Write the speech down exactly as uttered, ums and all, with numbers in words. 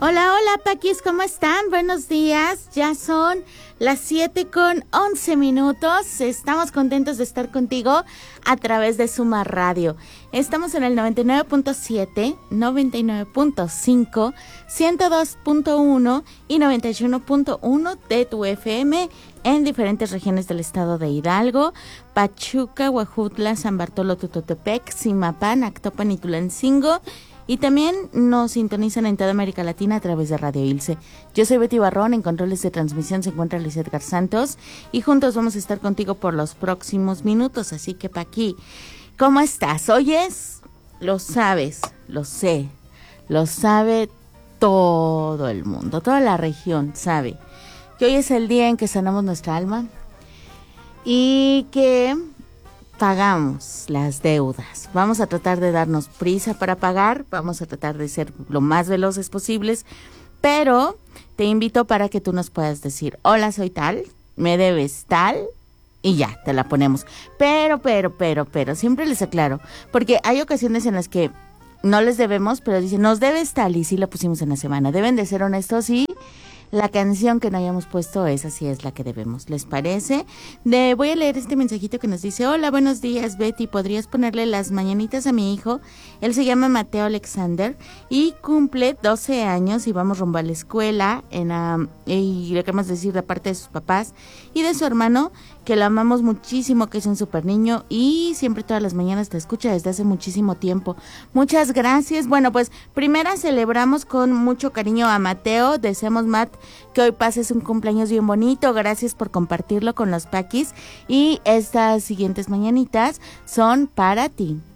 Hola, hola, Paquis, ¿cómo están? Buenos días, ya son las siete con once minutos. Estamos contentos de estar contigo a través de Suma Radio. Estamos en el noventa y nueve punto siete, noventa y nueve punto cinco, ciento dos punto uno y noventa y uno punto uno de tu F M en diferentes regiones del estado de Hidalgo, Pachuca, Huajutla, San Bartolo, Tutotepec, Zimapán, Actopan y Tulancingo. Y también nos sintonizan en toda América Latina a través de Radio Ilse. Yo soy Betty Barrón, en controles de transmisión se encuentra Luis Edgar Santos y juntos vamos a estar contigo por los próximos minutos, así que pa' aquí. ¿Cómo estás? ¿Oyes? Lo sabes, lo sé, lo sabe todo el mundo, toda la región sabe que hoy es el día en que sanamos nuestra alma y que pagamos las deudas. Vamos a tratar de darnos prisa para pagar, vamos a tratar de ser lo más veloces posibles, pero te invito para que tú nos puedas decir, hola, soy tal, me debes tal, y ya, te la ponemos. Pero, pero, pero, pero, siempre les aclaro, porque hay ocasiones en las que no les debemos, pero dicen, nos debes tal, y sí la pusimos en la semana. Deben de ser honestos y la canción que no hayamos puesto, esa sí es la que debemos. ¿Les parece? De, voy a leer este mensajito que nos dice, hola, buenos días, Betty, ¿podrías ponerle las mañanitas a mi hijo? Él se llama Mateo Alexander y cumple doce años y vamos rumbo a la escuela en, um, y le queremos decir de parte de sus papás y de su hermano que lo amamos muchísimo, que es un súper niño y siempre todas las mañanas te escucha desde hace muchísimo tiempo. Muchas gracias. Bueno, pues primero celebramos con mucho cariño a Mateo. Deseamos, Matt, que hoy pases un cumpleaños bien bonito. Gracias por compartirlo con los Paquis y estas siguientes mañanitas son para ti.